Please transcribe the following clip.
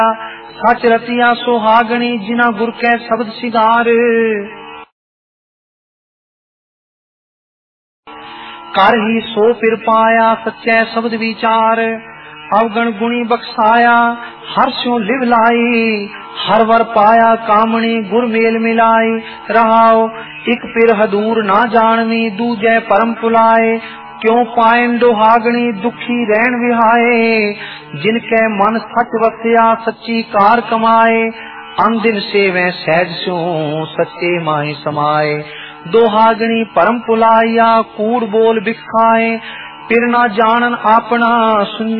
सच रतिया सुहागणी जिना गुर कै शब्द सिगार। कर ही सो फिर पाया सच्चे शब्द विचार। अवगण गुणी बख्शाया हर स्यों लिव लाई। हर वर पाया कामणी गुर मेल मिलाई। रहाओ एक फिर हदूर ना जानवी दूजे परम पुलाए। क्यों पायन दुहागणी दुखी रहन विहाए। जिनके मन सच वसिया सच्ची कार कमाए। अंदिन से वह सहज स्यों सच्चे माही समाए। दुहागणी परम पुलाइया कूड़ बोल बिखाए। फिर ना जानन अपना